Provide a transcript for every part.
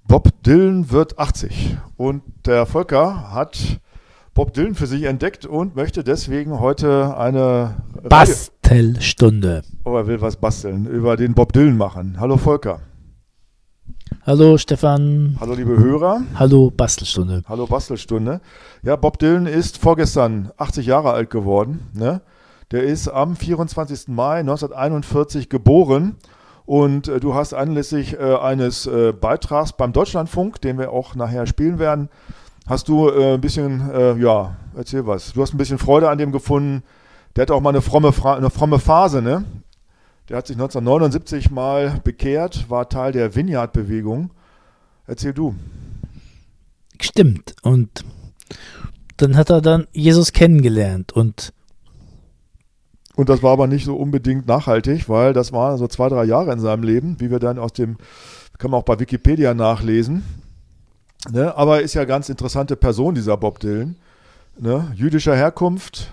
Bob Dylan wird 80 und der Volker hat Bob Dylan für sich entdeckt und möchte deswegen heute eine Bastelstunde. Er will was basteln, über den Bob Dylan machen. Hallo Volker. Hallo Stefan. Hallo liebe Hörer. Hallo Bastelstunde. Hallo Bastelstunde. Ja, Bob Dylan ist vorgestern 80 Jahre alt geworden. Ne? Der ist am 24. Mai 1941 geboren. Und du hast anlässlich eines Beitrags beim Deutschlandfunk, den wir auch nachher spielen werden, hast du ein bisschen, erzähl was. Du hast ein bisschen Freude an dem gefunden. Der hatte auch mal eine fromme Phase, ne? Der hat sich 1979 mal bekehrt, war Teil der Vineyard-Bewegung. Erzähl du. Stimmt. Und dann hat er dann Jesus kennengelernt und das war aber nicht so unbedingt nachhaltig, weil das waren so 2-3 Jahre in seinem Leben, wie wir dann kann man auch bei Wikipedia nachlesen. Ne? Aber ist ja eine ganz interessante Person, dieser Bob Dylan. Ne? Jüdischer Herkunft,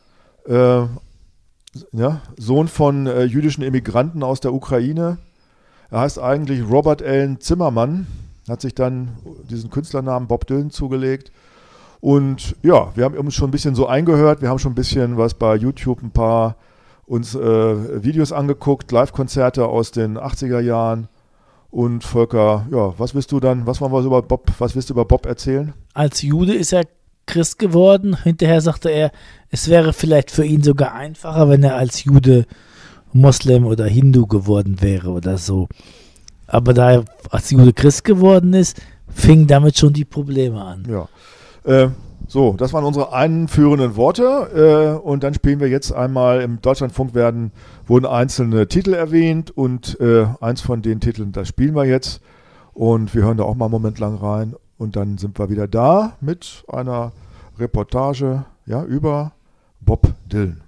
Sohn von jüdischen Immigranten aus der Ukraine. Er heißt eigentlich Robert Allen Zimmermann, hat sich dann diesen Künstlernamen Bob Dylan zugelegt. Und ja, wir haben uns schon ein bisschen so eingehört, wir haben schon ein bisschen was bei YouTube ein paar uns Videos angeguckt, Live-Konzerte aus den 80er Jahren. Und Volker, ja, was willst du über Bob erzählen? Als Jude ist er Christ geworden. Hinterher sagte er, es wäre vielleicht für ihn sogar einfacher, wenn er als Jude Moslem oder Hindu geworden wäre oder so. Aber da er als Jude Christ geworden ist, fingen damit schon die Probleme an. Ja. So, das waren unsere einführenden Worte und dann spielen wir jetzt einmal, im Deutschlandfunk wurden einzelne Titel erwähnt und eins von den Titeln, das spielen wir jetzt und wir hören da auch mal einen Moment lang rein und dann sind wir wieder da mit einer Reportage über Bob Dylan.